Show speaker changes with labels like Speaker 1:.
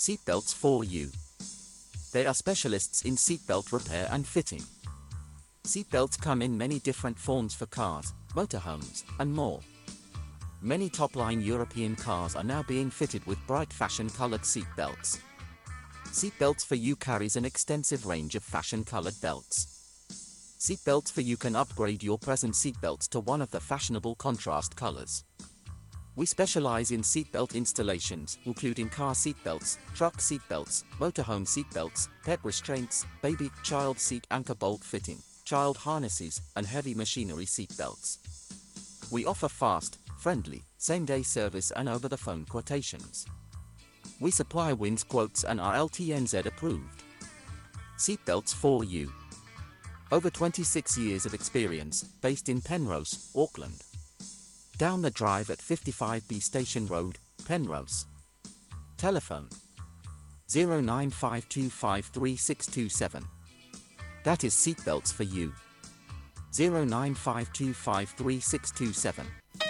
Speaker 1: Seatbelts for you. They are specialists in seatbelt repair and fitting. Seatbelts come in many different forms for cars, motorhomes, and more. Many top-line European cars are now being fitted with bright fashion-colored seatbelts. Seatbelts for You carries an extensive range of fashion-colored belts. Seatbelts for You can upgrade your present seatbelts to one of the fashionable contrast colors. We specialize in seatbelt installations, including car seatbelts, truck seatbelts, motorhome seatbelts, pet restraints, baby, child seat anchor bolt fitting, child harnesses, and heavy machinery seatbelts. We offer fast, friendly, same-day service and over-the-phone quotations. We supply WINS quotes and are LTNZ approved. Seatbelts for You. Over 26 years of experience, based in Penrose, Auckland. Down the drive at 55B Station Road, Penrose. Telephone 0952533627. That is Seatbelts for You. 0952533627.